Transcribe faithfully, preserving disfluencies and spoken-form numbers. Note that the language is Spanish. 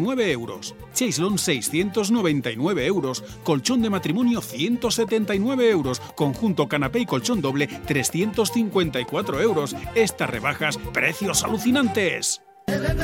nueve euros. Chaislon seiscientos noventa y nueve euros. Colchón de matrimonio ciento setenta y nueve euros. Conjunto canapé y colchón doble trescientos cincuenta y cuatro euros. Estas rebajas, precios alucinantes.